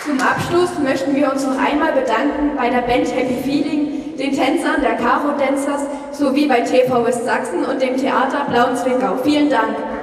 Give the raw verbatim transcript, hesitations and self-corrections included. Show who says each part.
Speaker 1: Zum Abschluss möchten wir uns noch einmal bedanken bei der Band Happy Feeling, den Tänzern der Karo Dancers sowie bei T V West Sachsen und dem Theater Blauen Zwickau. Vielen Dank.